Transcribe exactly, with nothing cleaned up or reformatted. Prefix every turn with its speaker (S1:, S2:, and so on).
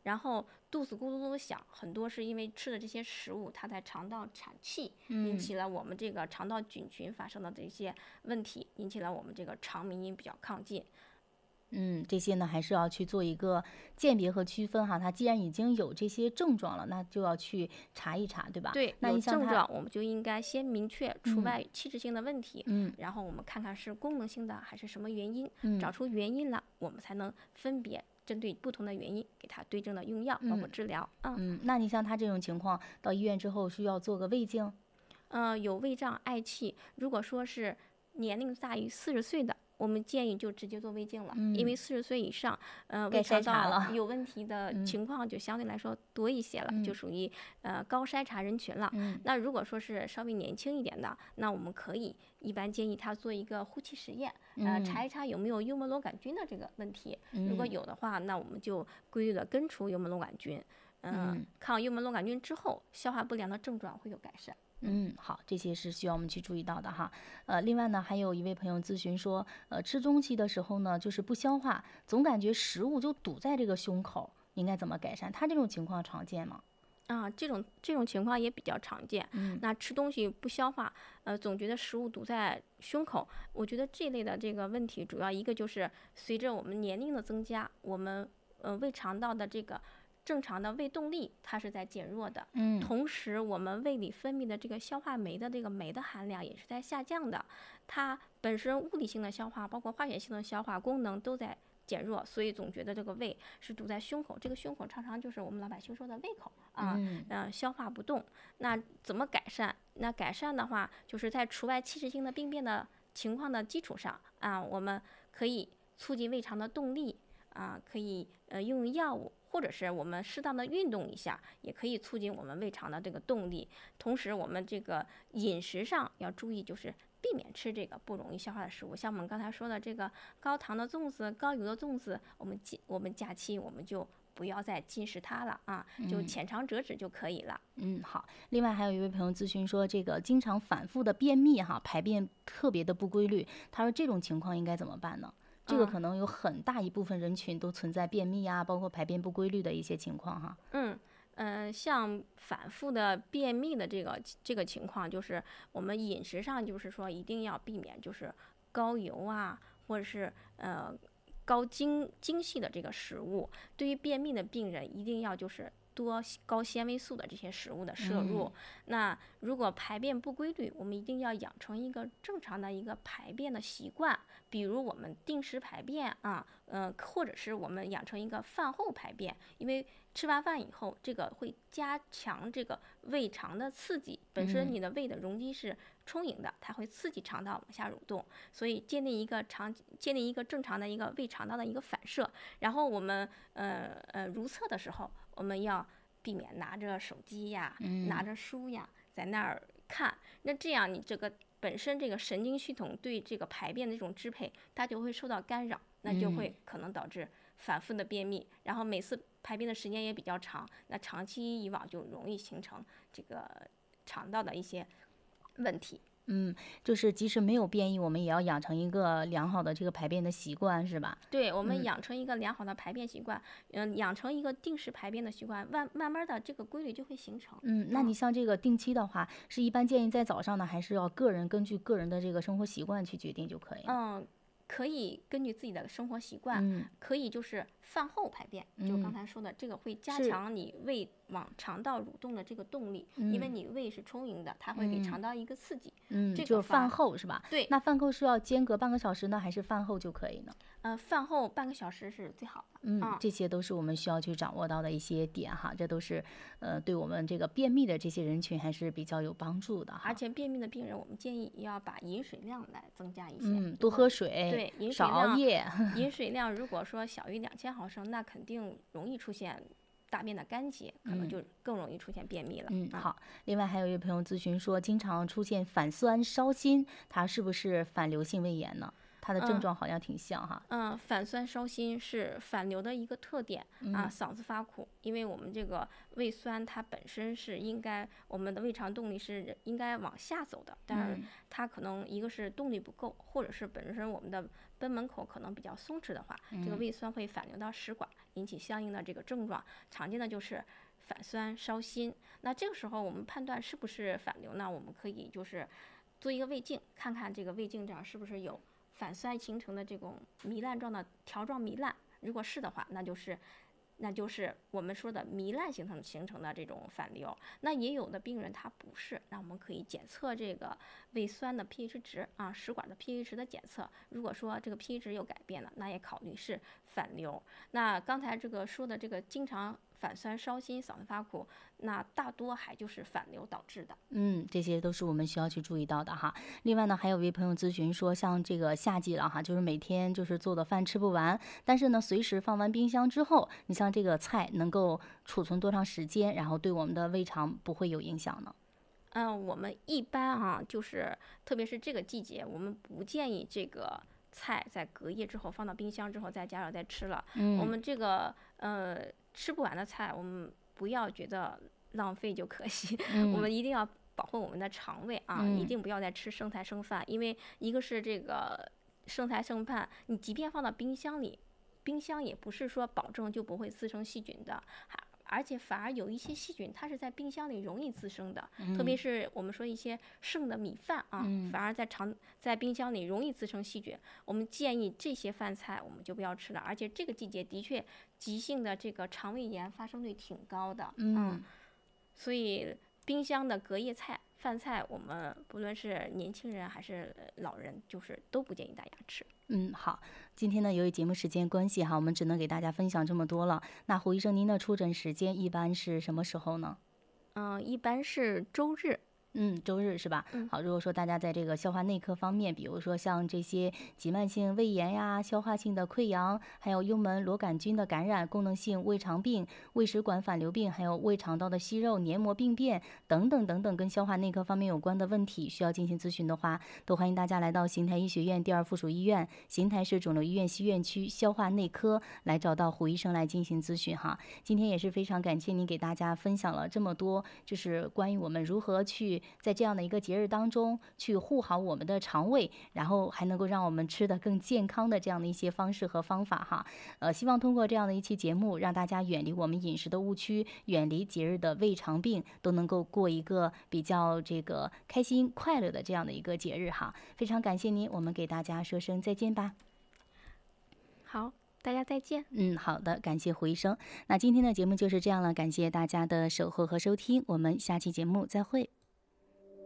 S1: 然后肚子咕噜噜响，很多是因为吃的这些食物它在肠道产气，引起了我们这个肠道菌群发生的这些问题，引起了我们这个肠鸣音比较亢进。
S2: 嗯，这些呢还是要去做一个鉴别和区分哈。它既然已经有这些症状了，那就要去查一查，对吧？
S1: 对，
S2: 那
S1: 有
S2: 你像它，
S1: 症状我们就应该先明确除
S2: 嗯
S1: 外器质性的问题，
S2: 嗯
S1: 然后我们看看是功能性的还是什么原因，找
S2: 嗯
S1: 出原因了，我们才能分别针对不同的原因给它对症的用药，包括
S2: 嗯
S1: 治疗。嗯
S2: 嗯，那你像他这种情况，到医院之后需要做个胃镜。
S1: 呃，有胃胀、嗳气，如果说是年龄大于四十岁的，我们建议就直接做胃镜了，因为
S2: 嗯，
S1: 四十岁以上，呃，胃
S2: 该筛
S1: 肠
S2: 查了。
S1: 道有问题的
S2: 嗯
S1: 情况就相对来说多一些了，就
S2: 嗯
S1: 属于呃高筛查人群了。
S2: 嗯
S1: 那如果说是稍微年轻一点的，那我们可以一般建议他做一个呼气实验，呃，查
S2: 嗯
S1: 一查有没有幽门螺杆菌的这个问题。如果
S2: 嗯
S1: 有的话，那我们就规律的根除幽门螺杆菌。嗯、
S2: 嗯
S1: 抗幽门螺杆菌之后，消化不良的症状会有改善。
S2: 嗯，好，这些是需要我们去注意到的哈。呃，另外呢，还有一位朋友咨询说，呃，吃东西的时候呢，就是不消化，总感觉食物就堵在这个胸口，应该怎么改善？他这种情况常见吗？
S1: 啊，这种这种情况也比较常见。
S2: 嗯
S1: 那吃东西不消化，呃，总觉得食物堵在胸口。我觉得这类的这个问题，主要一个就是随着我们年龄的增加，我们呃胃肠道的这个正常的胃动力它是在减弱的，
S2: 嗯
S1: 同时我们胃里分泌的这个消化酶的这个酶的含量也是在下降的。它本身物理性的消化，包括化学性的消化功能都在减弱，所以总觉得这个胃是堵在胸口，这个胸口常常就是我们老百姓说的胃口啊，
S2: 嗯
S1: 呃，消化不动。那怎么改善？那改善的话，就是在除外器质性的病变的情况的基础上啊，我们可以促进胃肠的动力啊，可以呃用用药物。或者是我们适当的运动一下，也可以促进我们胃肠的这个动力。同时，我们这个饮食上要注意，就是避免吃这个不容易消化的食物，像我们刚才说的这个高糖的粽子、高油的粽子，我们我们假期我们就不要再进食它了啊，就浅尝辄止就可以了。
S2: 嗯，好。另外还有一位朋友咨询说，这个经常反复的便秘哈，排便特别的不规律，他说这种情况应该怎么办呢？这个可能有很大一部分人群都存在便秘啊，包括排便不规律的一些情况哈。
S1: 嗯嗯、呃，像反复的便秘的这个这个情况，就是我们饮食上就是说一定要避免，就是高油啊，或者是呃高精精细的这个食物。对于便秘的病人，一定要就是多高纤维素的这些食物的摄入。
S2: 嗯
S1: 那如果排便不规律，我们一定要养成一个正常的一个排便的习惯，比如我们定时排便啊，嗯、呃，或者是我们养成一个饭后排便，因为吃完饭以后，这个会加强这个胃肠的刺激。本身你的胃的容积是充盈的，它会刺激肠道往下蠕动，所以建立一个长建立一个正常的一个胃肠道的一个反射。然后我们呃呃如厕的时候，我们要避免拿着手机呀、
S2: 嗯
S1: 拿着书呀在那儿看。那这样你这个本身这个神经系统对这个排便的这种支配，它就会受到干扰，那就会可能导致反复的便秘，然后每次排便的时间也比较长，那长期以往就容易形成这个肠道的一些问题。
S2: 嗯，就是即使没有便意，我们也要养成一个良好的这个排便的习惯，是吧？
S1: 对，我们养成一个良好的排便习惯，嗯，养成一个定时排便的习惯，慢慢慢的这个规律就会形成。
S2: 嗯，那你像这个定期的话，是一般建议在早上呢，还是要个人根据个人的这个生活习惯去决定就可以了？
S1: 嗯，可以根据自己的生活习惯，
S2: 嗯
S1: 可以就是饭后排便，就刚才说的，这个会加
S2: 是
S1: 强你胃往肠道蠕动的这个动力，
S2: 嗯
S1: 因为你胃是充盈的，它会给肠道一个刺激。
S2: 嗯，
S1: 这个
S2: 就是饭
S1: 话
S2: 后是吧？
S1: 对
S2: 那饭后是要间隔半个小时呢，还是饭后就可以呢？
S1: 呃，饭后半个小时是最好的。
S2: 嗯，
S1: 啊
S2: 这些都是我们需要去掌握到的一些点哈，这都是呃对我们这个便秘的这些人群还是比较有帮助的哈。
S1: 而且便秘的病人，我们建议要把饮水量来增加一些，
S2: 嗯，多喝水，
S1: 对，饮水
S2: 少熬
S1: 量，
S2: 夜。
S1: 饮水量如果说小于两千毫升，那肯定容易出现大便的干结，可能就更容易出现便秘了。
S2: 嗯，
S1: 啊
S2: 好。另外还有一位朋友咨询说，经常出现反酸、烧心，他是不是反流性胃炎呢？他的症状好像挺像哈。
S1: 嗯，反酸烧心是反流的一个特点啊，嗓子发苦，因为我们这个胃酸它本身是应该我们的胃肠动力是应该往下走的，但是它可能一个是动力不够，或者是本身我们的贲门口可能比较松弛的话，这个胃酸会反流到食管， 引起相应的这个症状，常见的就是反酸、烧心。那这个时候我们判断是不是反流呢？我们可以就是做一个胃镜，看看这个胃镜这儿是不是有反酸形成的这种糜烂状的条状糜烂。如果是的话，那就是那就是我们说的糜烂形成形成的这种反流。那也有的病人他不是，那我们可以检测这个胃酸的 pH 值啊，食管的 pH 值的检测。如果说这个 pH 值有改变了，那也考虑是反流。那刚才这个说的这个经常反酸、烧心、嗓子发苦，那大多还就是反流导致的。
S2: 嗯，这些都是我们需要去注意到的哈。另外呢，还有一位朋友咨询说，像这个夏季了哈，就是每天就是做的饭吃不完，但是呢，随时放完冰箱之后，你像这个菜能够储存多长时间，然后对我们的胃肠不会有影响呢？
S1: 嗯，我们一般哈、啊，就是特别是这个季节，我们不建议这个菜在隔夜之后放到冰箱之后再加热再吃了。
S2: 嗯，
S1: 我们这个呃吃不完的菜，我们不要觉得浪费就可惜，
S2: 嗯、
S1: 我们一定要保护我们的肠胃啊，
S2: 嗯、
S1: 一定不要再吃剩菜剩饭，因为一个是这个剩菜剩饭，你即便放到冰箱里，冰箱也不是说保证就不会滋生细菌的，还而且反而有一些细菌，它是在冰箱里容易滋生的，
S2: 嗯、
S1: 特别是我们说一些剩的米饭啊，
S2: 嗯、
S1: 反而在肠在冰箱里容易滋生细菌。我们建议这些饭菜我们就不要吃了，而且这个季节的确急性的这个肠胃炎发生率挺高的，
S2: 嗯，
S1: 所以冰箱的隔夜菜、饭菜，我们不论是年轻人还是老人，就是都不建议大家吃。
S2: 嗯，好，今天呢，由于节目时间关系哈，我们只能给大家分享这么多了。那胡医生，您的出诊时间一般是什么时候呢？
S1: 嗯、呃，一般是周日。
S2: 嗯，周日是吧？
S1: 嗯，
S2: 好，如果说大家在这个消化内科方面，比如说像这些急慢性胃炎呀、消化性的溃疡，还有幽门螺杆菌的感染、功能性胃肠病、胃食管反流病，还有胃肠道的息肉、黏膜病变等等等等，跟消化内科方面有关的问题，需要进行咨询的话，都欢迎大家来到邢台医学院第二附属医院邢台市肿瘤医院西院区消化内科来找到胡医生来进行咨询哈。今天也是非常感谢您给大家分享了这么多，就是关于我们如何去在这样的一个节日当中去护好我们的肠胃，然后还能够让我们吃得更健康的这样的一些方式和方法哈。呃，希望通过这样的一期节目，让大家远离我们饮食的误区，远离节日的胃肠病，都能够过一个比较这个开心快乐的这样的一个节日哈。非常感谢您，我们给大家说声再见吧。
S1: 好，大家再见。
S2: 嗯，好的，感谢胡医生。那今天的节目就是这样了，感谢大家的守候和收听，我们下期节目再会。